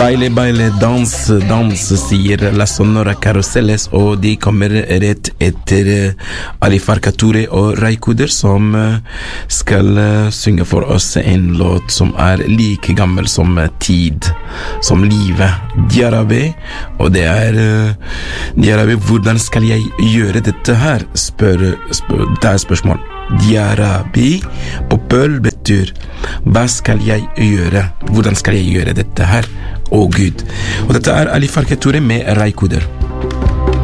Baile, baile, dans, dans, sier La Sonora Carouselles, og de kommer rett etter Ali Farka Touré og Ray-Koder, som skal synge for oss en låt som like gammel som tid, som livet. Diarabé, og det Diarabé, hvordan skal jeg gjøre dette her? Det spørsmål. Diarabé på Peul betyr hva skal jeg gjøre? Hvordan skal jeg gjøre dette her? Å Gud. Og dette Ali Farka Touré med Ray-Koder.